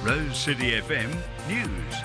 Rose City FM News.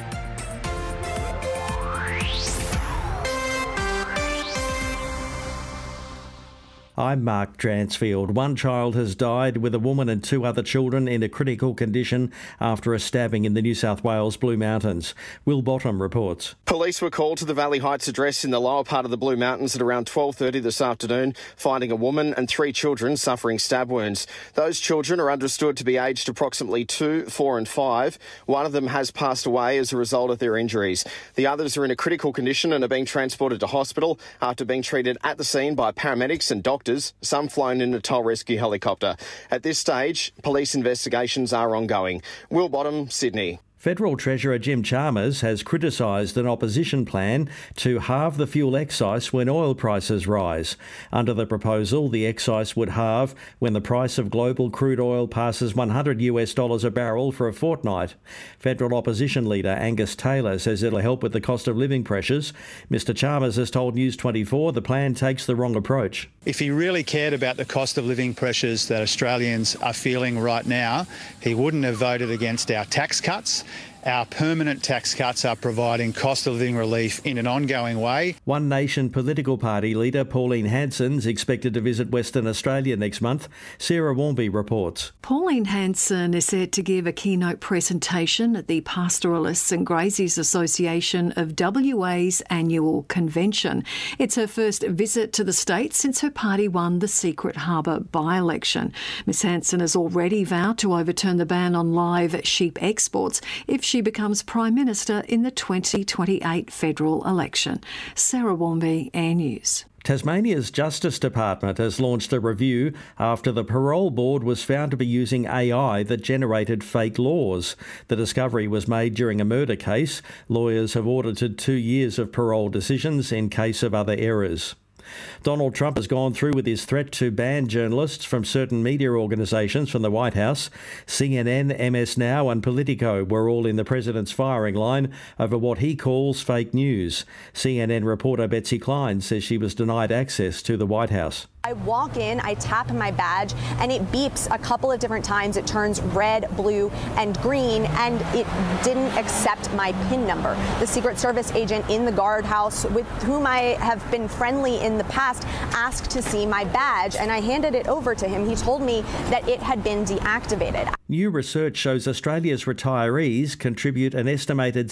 I'm Mark Dransfield. One child has died, with a woman and 2 other children in a critical condition after a stabbing in the New South Wales Blue Mountains. Will Bottom reports. Police were called to the Valley Heights address in the lower part of the Blue Mountains at around 12:30 this afternoon, finding a woman and 3 children suffering stab wounds. Those children are understood to be aged approximately 2, 4 and 5. One of them has passed away as a result of their injuries. The others are in a critical condition and are being transported to hospital after being treated at the scene by paramedics and doctors, some flown in a toll rescue helicopter. At this stage, police investigations are ongoing. Will Bottom, Sydney. Federal Treasurer Jim Chalmers has criticised an opposition plan to halve the fuel excise when oil prices rise. Under the proposal, the excise would halve when the price of global crude oil passes $100 a barrel for a fortnight. Federal opposition leader Angus Taylor says it'll help with the cost of living pressures. Mr Chalmers has told News 24 the plan takes the wrong approach. If he really cared about the cost of living pressures that Australians are feeling right now, he wouldn't have voted against our tax cuts. Our permanent tax cuts are providing cost of living relief in an ongoing way. One Nation political party leader Pauline Hanson is expected to visit Western Australia next month. Sarah Warmby reports. Pauline Hanson is set to give a keynote presentation at the Pastoralists and Graziers Association of WA's annual convention. It's her first visit to the state since her party won the Secret Harbour by-election. Ms Hanson has already vowed to overturn the ban on live sheep exports if she becomes Prime Minister in the 2028 federal election. Sarah Warmby, Air News. Tasmania's Justice Department has launched a review after the Parole Board was found to be using AI that generated fake laws. The discovery was made during a murder case. Lawyers have audited 2 years of parole decisions in case of other errors. Donald Trump has gone through with his threat to ban journalists from certain media organisations from the White House. CNN, MS Now and Politico were all in the president's firing line over what he calls fake news. CNN reporter Betsy Klein says she was denied access to the White House. I walk in, I tap my badge, and it beeps a couple of different times. It turns red, blue, and green, and it didn't accept my PIN number. The Secret Service agent in the guardhouse, with whom I have been friendly in the past, asked to see my badge, and I handed it over to him. He told me that it had been deactivated. New research shows Australia's retirees contribute an estimated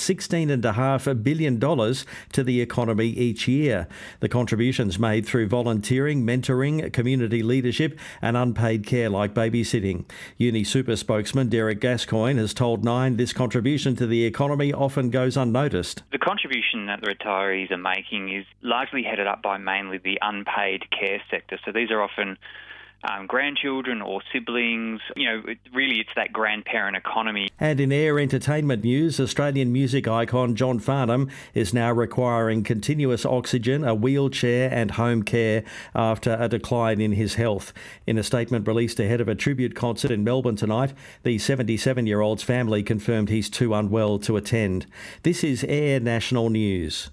$16.5 billion to the economy each year. The contributions made through volunteering, mentoring, community leadership and unpaid care like babysitting. UniSuper spokesman Derek Gascoigne has told Nine this contribution to the economy often goes unnoticed. The contribution that the retirees are making is largely headed up by mainly the unpaid care sector. So these are often grandchildren or siblings. Really it's that grandparent economy. And in air entertainment news, Australian music icon John Farnham is now requiring continuous oxygen, a wheelchair and home care after a decline in his health. In a statement released ahead of a tribute concert in Melbourne tonight, the 77-year-old's family confirmed he's too unwell to attend. This is Air National News.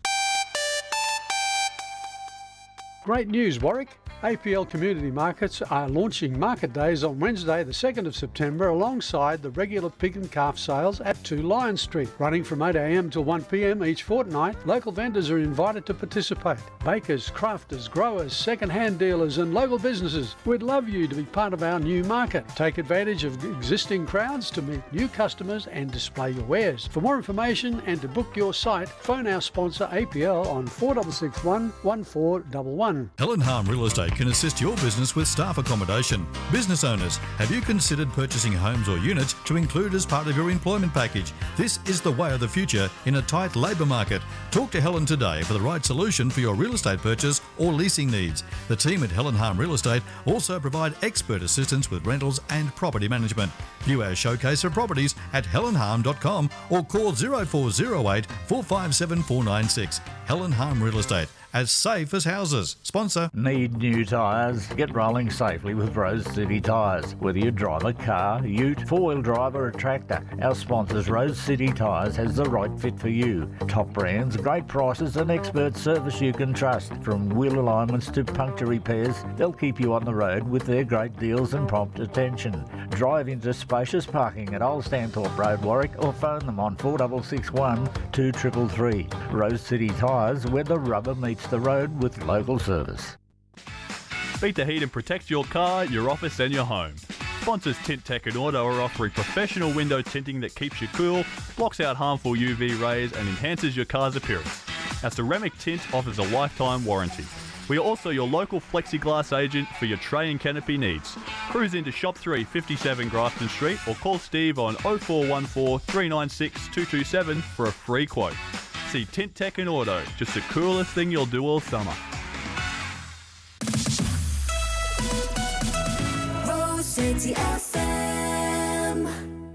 Great news, Warwick. APL Community Markets are launching market days on Wednesday the 2nd of September alongside the regular pig and calf sales at 2 Lion Street. Running from 8 a.m. till 1 p.m. each fortnight, local vendors are invited to participate. Bakers, crafters, growers, second-hand dealers and local businesses, we'd love you to be part of our new market. Take advantage of existing crowds to meet new customers and display your wares. For more information and to book your site, phone our sponsor APL on 4661 1411. Helen Harm Real Estate can assist your business with staff accommodation. Business owners, have you considered purchasing homes or units to include as part of your employment package? This is the way of the future in a tight labour market. Talk to Helen today for the right solution for your real estate purchase or leasing needs. The team at Helen Harm Real Estate also provide expert assistance with rentals and property management. View our showcase of properties at helenharm.com or call 0408 457 496. Helen Harm Real Estate. As safe as houses. Sponsor. Need new tyres? Get rolling safely with Rose City Tyres. Whether you drive a car, ute, four-wheel drive or a tractor, our sponsors Rose City Tyres has the right fit for you. Top brands, great prices and expert service you can trust. From wheel alignments to puncture repairs, they'll keep you on the road with their great deals and prompt attention. Drive into space spacious parking at Old Stanthorpe Road, Warwick, or phone them on 4661 2333. Rose City Tyres, where the rubber meets the road with local service. Beat the heat and protect your car, your office and your home. Sponsors Tint Tech and Auto are offering professional window tinting that keeps you cool, blocks out harmful UV rays and enhances your car's appearance. Our ceramic tint offers a lifetime warranty. We are also your local plexiglass agent for your tray and canopy needs. Cruise into Shop 3, 57 Grafton Street, or call Steve on 0414 396 227 for a free quote. See Tint Tech and Auto, just the coolest thing you'll do all summer. Rose City FM.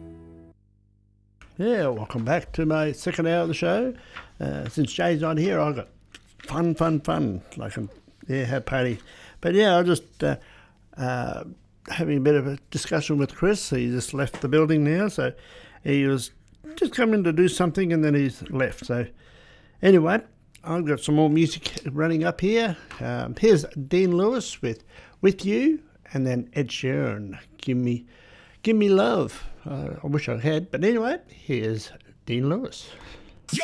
Yeah, welcome back to my second hour of the show. Since Jay's not here, I've got fun, like have party. But yeah, I just having a bit of a discussion with Chris. He just left the building now, so he was just coming to do something and then he's left. So anyway, I've got some more music running up here. Here's Dean Lewis with You, and then Ed Sheeran, Give Me Love. I wish I had, but anyway, here's Dean Lewis.